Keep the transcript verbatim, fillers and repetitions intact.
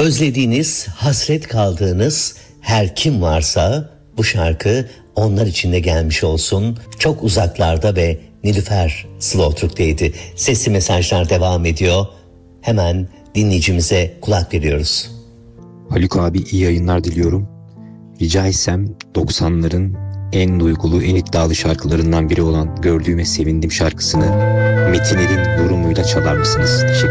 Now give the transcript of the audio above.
Özlediğiniz, hasret kaldığınız her kim varsa bu şarkı onlar için de gelmiş olsun. Çok uzaklarda ve Nilüfer Slowthroug'deydi. Sesli mesajlar devam ediyor. Hemen dinleyicimize kulak veriyoruz. Haluk abi iyi yayınlar diliyorum. Rica etsem doksanların en duygulu, en iddialı şarkılarından biri olan Gördüğüme Sevindim şarkısını Metin Er'in yorumuyla çalar mısınız? Teşekkür